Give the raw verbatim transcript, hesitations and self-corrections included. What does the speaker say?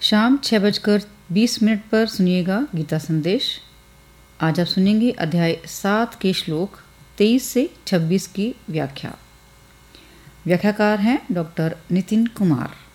शाम छः बजकर बीस मिनट पर सुनिएगा गीता संदेश। आज आप सुनेंगे अध्याय सात के श्लोक तेईस से छब्बीस की व्याख्या। व्याख्याकार हैं डॉक्टर नितिन कुमार।